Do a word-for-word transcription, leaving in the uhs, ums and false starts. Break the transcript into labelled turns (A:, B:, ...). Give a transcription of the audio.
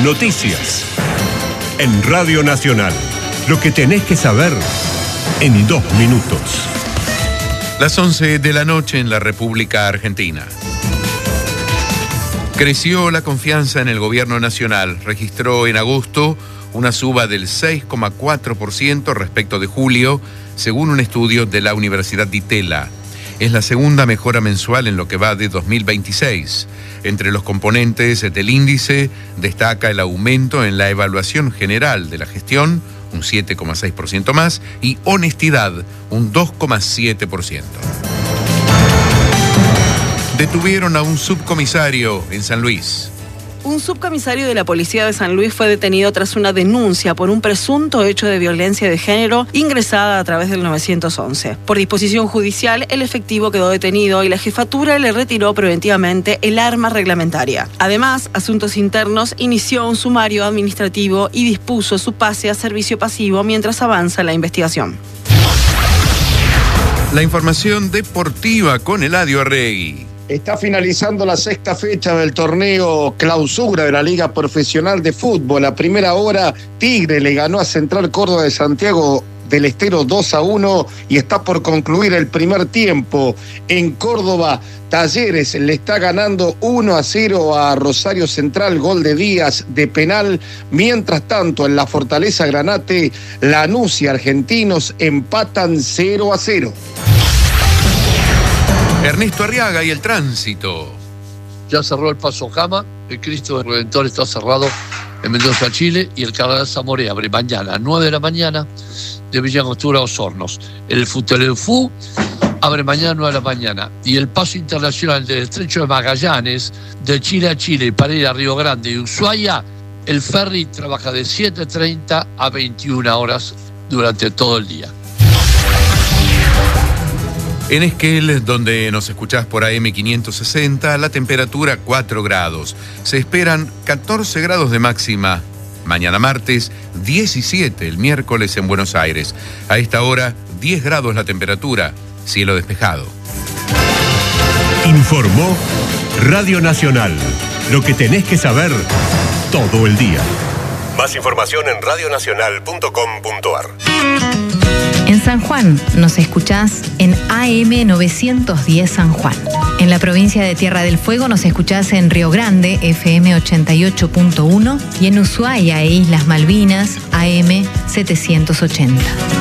A: Noticias. En Radio Nacional. Lo que tenés que saber en dos minutos.
B: Las once de la noche en la República Argentina. Creció la confianza en el gobierno nacional. Registró en agosto una suba del seis coma cuatro por ciento respecto de julio, según un estudio de la Universidad de Itela. Es la segunda mejora mensual en lo que va de dos mil veintiséis. Entre los componentes del índice destaca el aumento en la evaluación general de la gestión, un siete coma seis por ciento más, y honestidad, un dos coma siete por ciento. Detuvieron a un subcomisario en San Luis.
C: Un subcomisario de la Policía de San Luis fue detenido tras una denuncia por un presunto hecho de violencia de género ingresada a través del nueve once. Por disposición judicial, el efectivo quedó detenido y la jefatura le retiró preventivamente el arma reglamentaria. Además, Asuntos Internos inició un sumario administrativo y dispuso su pase a servicio pasivo mientras avanza la investigación.
B: La información deportiva con Eladio Arregui.
D: Está finalizando la sexta fecha del torneo clausura de la Liga Profesional de Fútbol. A primera hora, Tigre le ganó a Central Córdoba de Santiago del Estero dos a uno y está por concluir el primer tiempo. En Córdoba, Talleres le está ganando uno a cero a Rosario Central, gol de Díaz de penal. Mientras tanto, en la Fortaleza Granate, Lanús y Argentinos empatan cero a cero.
B: Ernesto Arriaga y el tránsito.
E: Ya cerró el Paso Jama, el Cristo del Redentor está cerrado en Mendoza, Chile, y el Cardenal Zamoré abre mañana a nueve de la mañana de Villa Angostura a Osornos. El Futelefú abre mañana a nueve de la mañana. Y el Paso Internacional del Estrecho de Magallanes, de Chile a Chile y para ir a Río Grande y Ushuaia, el ferry trabaja de siete treinta a veintiuna horas durante todo el día.
B: En Esquel, donde nos escuchás por A M quinientos sesenta, la temperatura cuatro grados. Se esperan catorce grados de máxima. Mañana martes, diecisiete el miércoles en Buenos Aires. A esta hora, diez grados la temperatura, cielo despejado.
A: Informó Radio Nacional. Lo que tenés que saber todo el día. Más información en radio nacional punto com punto a r.
F: En San Juan nos escuchás en A M novecientos diez San Juan. En la provincia de Tierra del Fuego nos escuchás en Río Grande, F M ochenta y ocho punto uno, y en Ushuaia e Islas Malvinas, A M setecientos ochenta.